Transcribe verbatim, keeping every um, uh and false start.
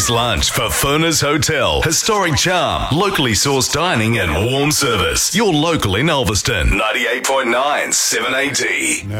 breakfast, lunch for Furness Hotel. Historic charm, locally sourced dining and warm service. You're local in Ulverston. ninety-eight point nine, seven A D.